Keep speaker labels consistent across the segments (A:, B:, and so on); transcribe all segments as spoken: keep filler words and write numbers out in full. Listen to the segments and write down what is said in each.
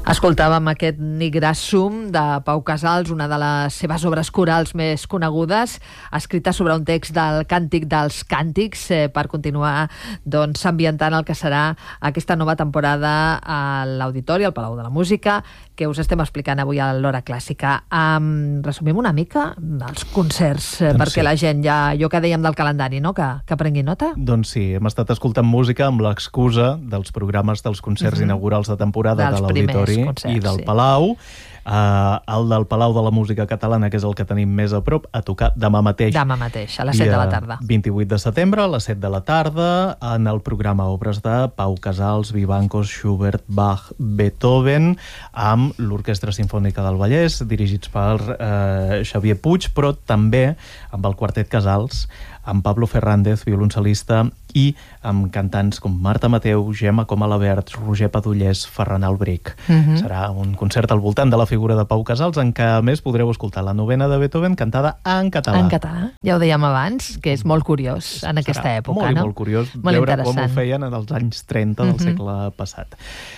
A: Escoltàvem aquest Nigre Sum de Pau Casals, una de les seves obres corals més conegudes, escrita sobre un text del Càntic dels Càntics, eh, per continuar doncs, ambientant el que serà aquesta nova temporada a l'Auditori, al Palau de la Música, que us estem explicant avui a l'Hora Clàssica. Um, resumim una mica els concerts, eh,
B: doncs
A: perquè
B: sí.
A: la gent ja, allò que dèiem del calendari, no? que, que prengui nota.
B: Doncs sí, hem estat escoltant música amb l'excusa dels programes dels concerts uh-huh. inaugurals de temporada
A: dels
B: de l'Auditori
A: concerts,
B: i del
A: sí.
B: Palau. Uh, el del Palau de la Música Catalana, que és el que tenim més a prop, a tocar demà mateix.
A: Demà mateix, a les set de la tarda.
B: vint-i-vuit de setembre, a les set de la tarda, en el programa Obres de Pau Casals, Vivancos, Schubert, Bach, Beethoven, amb l'Orquestra Simfònica del Vallès, dirigits per uh, Xavier Puig, però també amb el Quartet Casals, amb Pablo Fernández, violoncel·lista, i amb cantants com Marta Mateu, Gemma Comalabert, Roger Padullès, Ferran Albric. Uh-huh. Serà un concert al voltant de la figura de Pau Casals, en què a més podreu escoltar la novena de Beethoven cantada en català.
A: En català, ja ho dèiem abans, que és molt curiós en aquesta
B: Serà
A: època,
B: molt,
A: no?
B: molt curiós
A: molt
B: veure com ho
A: interessant.
B: feien en els anys trenta del
A: Uh-huh.
B: segle passat.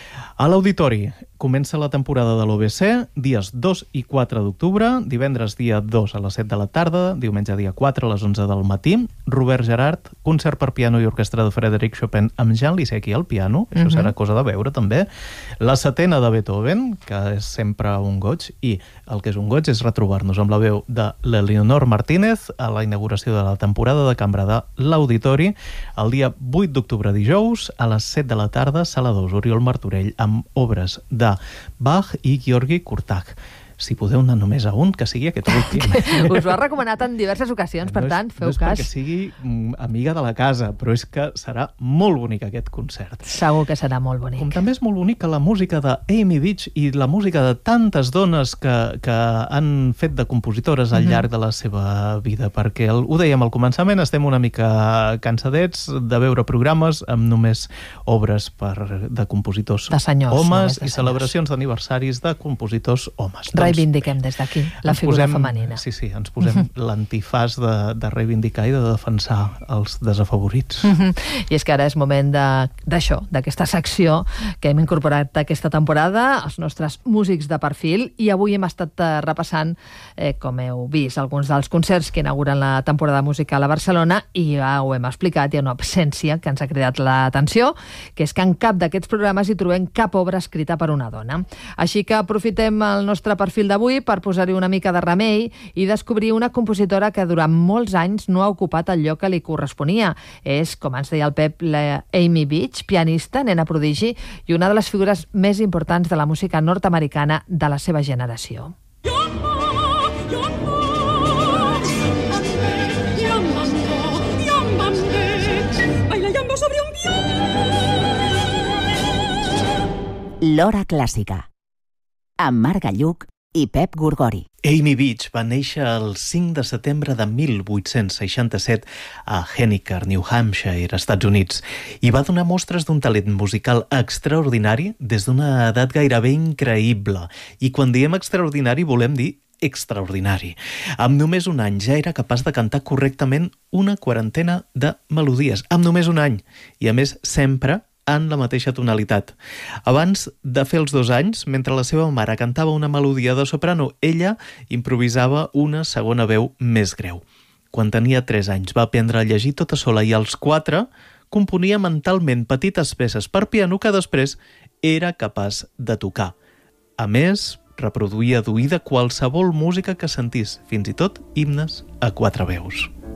B: A l'Auditori comença la temporada de l'O B C dies dos i quatre d'octubre, divendres dia dos a les set de la tarda, diumenge dia quatre a les onze del matí. Robert Gerard, concert per piano i orquestra de Frédéric Chopin amb Jean Lisecki al piano, això
A: Uh-huh.
B: serà cosa de veure també. La setena de Beethoven, que és sempre un goig, i el que és un goig és retrobar-nos amb la veu de l'Eleonor Martínez a la inauguració de la temporada de cambra de l'Auditori el dia vuit d'octubre, dijous, a les set de la tarda, Sala dos, Oriol Martorell, amb obres de Bach i Georgi Kurtág. Si podeu anar només a un, que sigui aquest últim.
A: Us ho ha recomanat en diverses ocasions, per
B: no és,
A: tant, feu
B: no és
A: cas.
B: perquè sigui mm, amiga de la casa, però és que serà molt bonic aquest concert.
A: Segur que serà molt bonic.
B: Com també és molt bonica la música de Amy Beach i la música de tantes dones que, que han fet de compositores al llarg de la seva vida, perquè el, ho dèiem al començament, estem una mica cansadets de veure programes amb només obres per, de compositors
A: de senyors,
B: homes
A: de
B: i
A: senyors.
B: celebracions d'aniversaris de compositors homes.
A: Reivindiquem des d'aquí la figura
B: posem,
A: femenina.
B: Sí, sí, ens posem uh -huh. l'antifàs de, de reivindicar i de defensar els desafavorits.
A: Uh -huh. I és que ara és moment d'això, d'aquesta secció que hem incorporat aquesta temporada, els nostres músics de perfil, i avui hem estat eh, repassant, eh, com heu vist, alguns dels concerts que inauguren la temporada musical a Barcelona, i ja ho hem explicat, hi ha una absència que ens ha cridat l'atenció, que és que en cap d'aquests programes hi trobem cap obra escrita per una dona. Així que aprofitem el nostre perfil d'avui per posar-hi una mica de remei i descobrir una compositora que durant molts anys no ha ocupat el lloc que li corresponia. És, com ens deia el Pep, la Amy Beach, pianista, nena prodigi i una de les figures més importants de la música nord-americana de la seva generació.
C: L'Hora Clàssica, amb Marc Galluc i Pep Gorgori.
B: Amy Beach va néixer el cinc de setembre de mil vuit-cents seixanta-set a Henniker, New Hampshire, Estats Units, i va donar mostres d'un talent musical extraordinari des d'una edat gairebé increïble. I quan diem extraordinari volem dir extraordinari. Amb només un any ja era capaç de cantar correctament una quarantena de melodies. Amb només un any. I a més, sempre en la mateixa tonalitat. Abans de fer els dos anys, mentre la seva mare cantava una melodia de soprano, ella improvisava una segona veu més greu. Quan tenia tres anys va aprendre a llegir tota sola i als quatre componia mentalment petites peces per piano que després era capaç de tocar. A més, reproduïa d'oïda qualsevol música que sentís, fins i tot himnes a quatre veus.